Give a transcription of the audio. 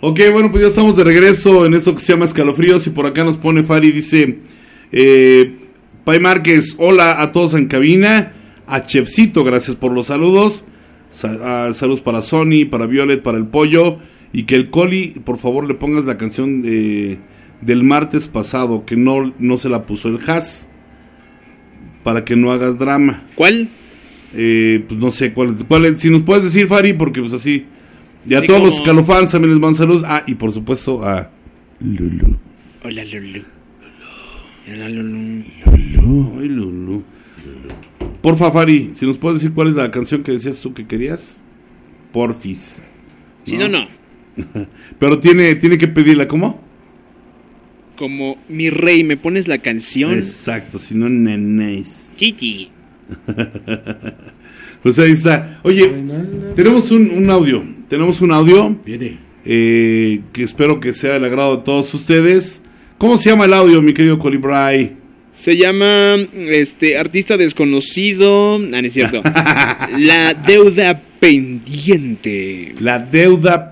Ok, bueno, pues ya estamos de regreso en esto que se llama Escalofríos. Y por acá nos pone Fari, dice Pai Márquez, hola a todos en cabina. A Chefcito, gracias por los saludos. Saludos para Sony, para Violet, para el Pollo. Y que el Coli, por favor, le pongas la canción del martes pasado, que no se la puso el Has, para que no hagas drama. ¿Cuál? Pues no sé cuál es. Si nos puedes decir, Fari, porque pues así. Y a sí, todos los escalofans también les van saludos. Y por supuesto a Lulu. Hola, Lulu. Hola, Lulu. Ay, Lulu. Porfa, Fari, si nos puedes decir cuál es la canción que decías tú que querías. Porfis. Si no. Pero tiene que pedirla, ¿cómo? Como mi rey, ¿me pones la canción? Exacto, si no, nenéis. Chichi. Pues ahí está. Oye, tenemos un audio. Viene. Que espero que sea del agrado de todos ustedes. ¿Cómo se llama el audio, mi querido Colibray? Se llama, artista desconocido. No es cierto. La deuda pendiente. La deuda